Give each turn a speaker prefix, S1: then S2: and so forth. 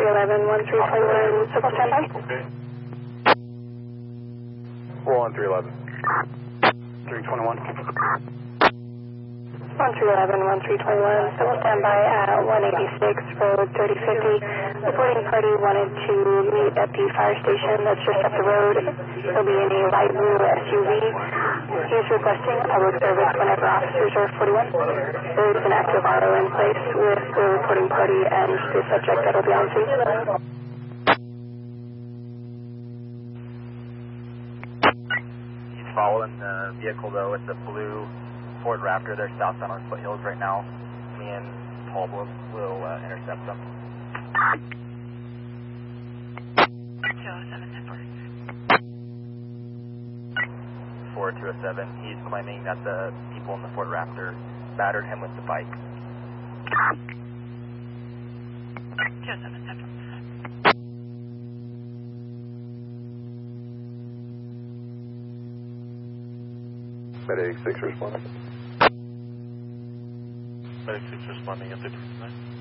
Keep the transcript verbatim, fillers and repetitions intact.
S1: three eleven, one three twenty-one, civil standby.
S2: Okay. four one three eleven. three twenty-one.
S1: one three eleven, one three twenty-one, civil standby at one eighty-six, road thirty fifty. Reporting party wanted to meet at the fire station that's just up the road. He'll be in a light blue S U V. He is requesting public service whenever officers are forty-one. There is an active auto in place with the reporting party and the subject that will be on scene.
S3: He's following the vehicle though. It's a blue Ford Raptor. They're southbound on Foothills right now. Me and Paul will, will uh, intercept them. four two oh seven. He's claiming that the people in the Ford Raptor battered him with the bike.
S4: two seven seven.
S2: Medic six responding.
S5: Medic six responding at fifty-nine.